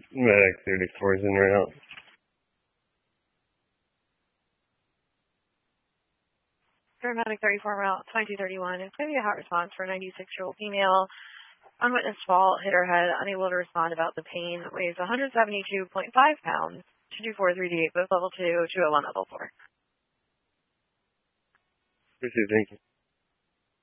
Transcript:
Medic 34 is in route. Paramedic 34 route 2231. It's going to be a hot response for a 96-year-old female. Unwitnessed fall, hit her head, unable to respond about the pain. Weighs 172.5 pounds. 224-3D, both level 2, 201 level 4. Thank you.